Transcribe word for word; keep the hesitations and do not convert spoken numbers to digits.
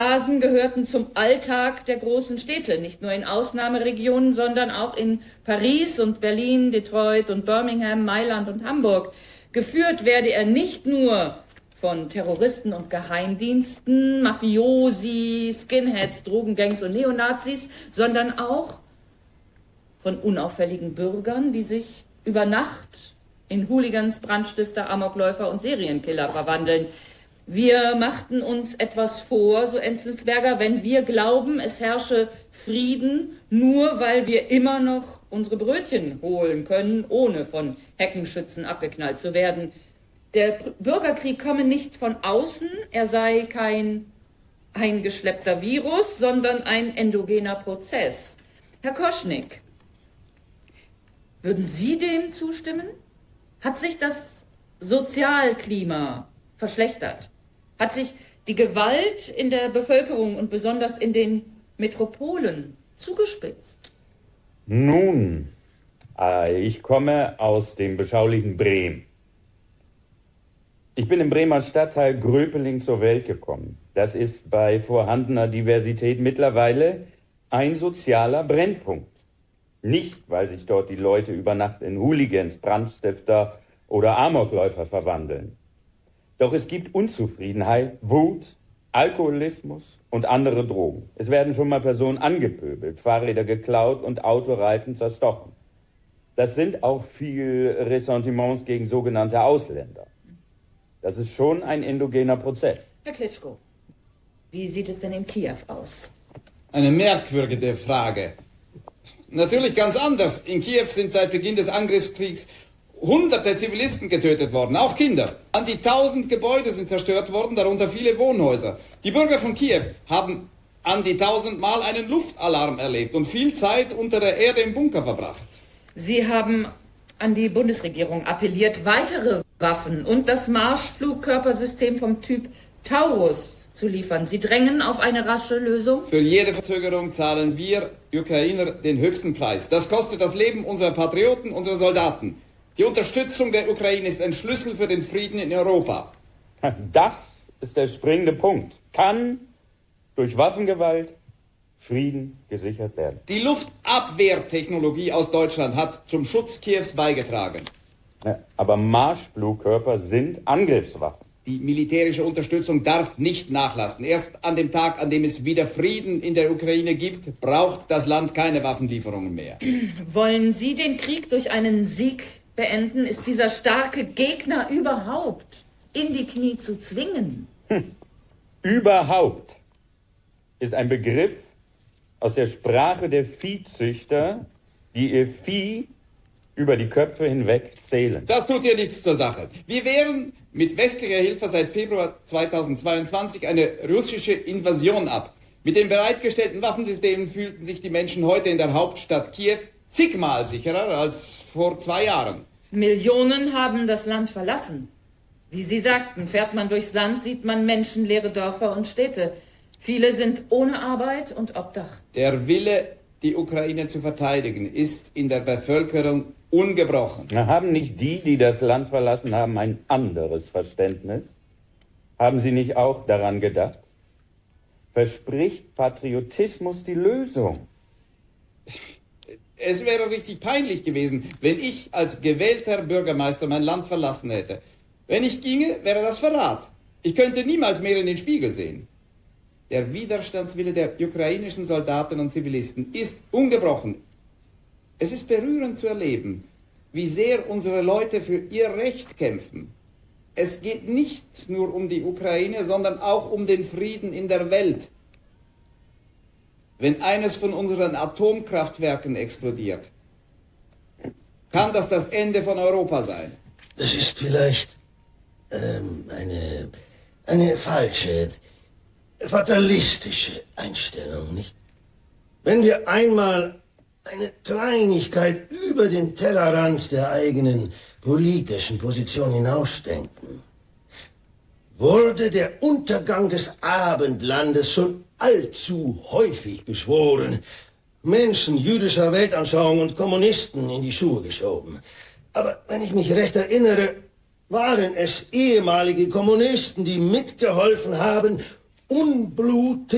Rasen gehörten zum Alltag der großen Städte, nicht nur in Ausnahmeregionen, sondern auch in Paris und Berlin, Detroit und Birmingham, Mailand und Hamburg. Geführt werde er nicht nur von Terroristen und Geheimdiensten, Mafiosi, Skinheads, Drogengangs und Neonazis, sondern auch von unauffälligen Bürgern, die sich über Nacht in Hooligans, Brandstifter, Amokläufer und Serienkiller verwandeln. Wir machten uns etwas vor, so Enzensberger, wenn wir glauben, es herrsche Frieden, nur weil wir immer noch unsere Brötchen holen können, ohne von Heckenschützen abgeknallt zu werden. Der Bürgerkrieg komme nicht von außen, er sei kein eingeschleppter Virus, sondern ein endogener Prozess. Herr Koschnick, würden Sie dem zustimmen? Hat sich das Sozialklima verschlechtert? Hat sich die Gewalt in der Bevölkerung und besonders in den Metropolen zugespitzt? Nun, äh, ich komme aus dem beschaulichen Bremen. Ich bin im Bremer Stadtteil Gröpeling zur Welt gekommen. Das ist bei vorhandener Diversität mittlerweile ein sozialer Brennpunkt. Nicht, weil sich dort die Leute über Nacht in Hooligans, Brandstifter oder Amokläufer verwandeln. Doch es gibt Unzufriedenheit, Wut, Alkoholismus und andere Drogen. Es werden schon mal Personen angepöbelt, Fahrräder geklaut und Autoreifen zerstochen. Das sind auch viel Ressentiments gegen sogenannte Ausländer. Das ist schon ein endogener Prozess. Herr Klitschko, wie sieht es denn in Kiew aus? Eine merkwürdige Frage. Natürlich ganz anders. In Kiew sind seit Beginn des Angriffskriegs hunderte Zivilisten getötet worden, auch Kinder. An die tausend Gebäude sind zerstört worden, darunter viele Wohnhäuser. Die Bürger von Kiew haben an die tausendmal einen Luftalarm erlebt und viel Zeit unter der Erde im Bunker verbracht. Sie haben an die Bundesregierung appelliert, weitere Waffen und das Marschflugkörpersystem vom Typ Taurus zu liefern. Sie drängen auf eine rasche Lösung? Für jede Verzögerung zahlen wir Ukrainer den höchsten Preis. Das kostet das Leben unserer Patrioten, unserer Soldaten. Die Unterstützung der Ukraine ist ein Schlüssel für den Frieden in Europa. Das ist der springende Punkt. Kann durch Waffengewalt Frieden gesichert werden. Die Luftabwehrtechnologie aus Deutschland hat zum Schutz Kiews beigetragen. Ja, aber Marschflugkörper sind Angriffswaffen. Die militärische Unterstützung darf nicht nachlassen. Erst an dem Tag, an dem es wieder Frieden in der Ukraine gibt, braucht das Land keine Waffenlieferungen mehr. Wollen Sie den Krieg durch einen Sieg beenden? Ist dieser starke Gegner überhaupt in die Knie zu zwingen? Hm. Überhaupt ist ein Begriff aus der Sprache der Viehzüchter, die ihr Vieh über die Köpfe hinweg zählen. Das tut hier nichts zur Sache. Wir wehren mit westlicher Hilfe seit Februar zweitausendzweiundzwanzig eine russische Invasion ab. Mit den bereitgestellten Waffensystemen fühlten sich die Menschen heute in der Hauptstadt Kiew zigmal sicherer als vor zwei Jahren. Millionen haben das Land verlassen. Wie Sie sagten, fährt man durchs Land, sieht man menschenleere Dörfer und Städte. Viele sind ohne Arbeit und Obdach. Der Wille, die Ukraine zu verteidigen, ist in der Bevölkerung ungebrochen. Na, haben nicht die, die das Land verlassen haben, ein anderes Verständnis? Haben sie nicht auch daran gedacht? Verspricht Patriotismus die Lösung? Es wäre richtig peinlich gewesen, wenn ich als gewählter Bürgermeister mein Land verlassen hätte. Wenn ich ginge, wäre das Verrat. Ich könnte niemals mehr in den Spiegel sehen. Der Widerstandswille der ukrainischen Soldaten und Zivilisten ist ungebrochen. Es ist berührend zu erleben, wie sehr unsere Leute für ihr Recht kämpfen. Es geht nicht nur um die Ukraine, sondern auch um den Frieden in der Welt. Wenn eines von unseren Atomkraftwerken explodiert, kann das das Ende von Europa sein. Das ist vielleicht ähm, eine, eine falsche, fatalistische Einstellung, nicht? Wenn wir einmal eine Kleinigkeit über den Tellerrand der eigenen politischen Position hinausdenken, wurde der Untergang des Abendlandes schon allzu häufig beschworen, Menschen jüdischer Weltanschauung und Kommunisten in die Schuhe geschoben. Aber wenn ich mich recht erinnere, waren es ehemalige Kommunisten, die mitgeholfen haben, unblutig